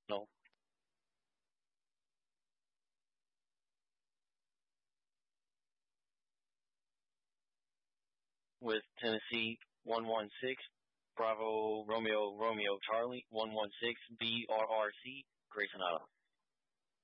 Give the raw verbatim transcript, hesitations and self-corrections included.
No. With Tennessee one one six, Bravo Romeo Romeo Charlie one one six B R R C, Grayson Auto.